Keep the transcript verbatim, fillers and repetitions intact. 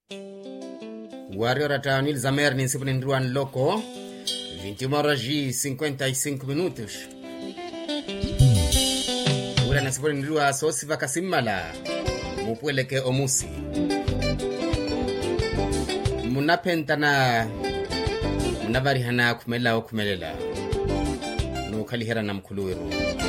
Wario Ratanil Zamer ni sipo nindruan loko vinte e uma horas e cinquenta e cinco minutos. Ura na sipo nindrua sosi vakasimala mupweleke omusi munapentana munavarihana kumela o kumelela nukalihera na mkuluweru